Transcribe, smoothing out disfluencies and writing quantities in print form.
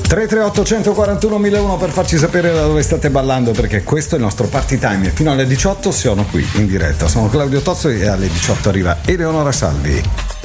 338 141 1001 per farci sapere da dove state ballando, perché questo è il nostro party time. Fino alle 18 sono qui in diretta. Sono Claudio Tozzo e alle 18 arriva Eleonora Salvi.